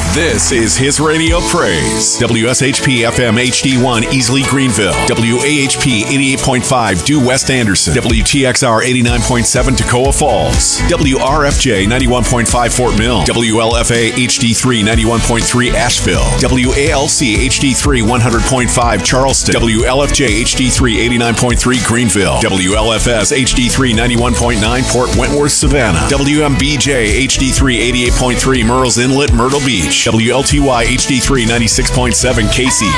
This is his radio praise. WSHP FM HD1 Easley Greenville. WAHP 88.5 Due West Anderson. WTXR 89.7 Toccoa Falls. WRFJ 91.5 Fort Mill. WLFA HD3 91.3 Asheville. WALC HD3 100.5 Charleston. WLFJ HD3 89.3 Greenville. WLFS HD3 91.9 Port Wentworth Savannah. WMBJ HD3 88.3 Murrells Inlet Myrtle Beach. WLTY HD3 96.7 Casey.